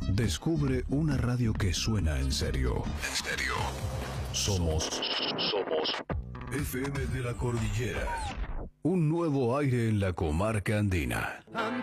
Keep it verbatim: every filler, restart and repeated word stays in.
Descubre una radio que suena en serio. En serio. Somos, somos F M de la Cordillera. Un nuevo aire en la comarca andina.